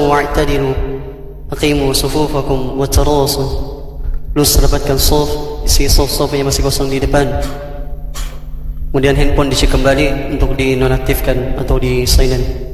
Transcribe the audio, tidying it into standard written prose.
wa'tadilu, aqimu sufufakum wa tarasu. Lurus rapatkan saf, isi saf-saf yang masih kosong di depan. Kemudian handphone diisi kembali untuk dinonaktifkan atau di silent.